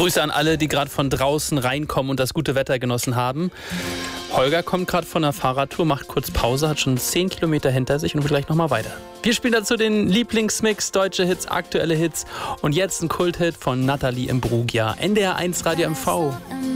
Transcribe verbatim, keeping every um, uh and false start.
Grüße an alle, die gerade von draußen reinkommen und das gute Wetter genossen haben. Holger kommt gerade von einer Fahrradtour, macht kurz Pause, hat schon zehn Kilometer hinter sich und will gleich nochmal weiter. Wir spielen dazu den Lieblingsmix, deutsche Hits, aktuelle Hits und jetzt ein Kulthit von Nathalie Imbruglia. N D R eins Radio M V.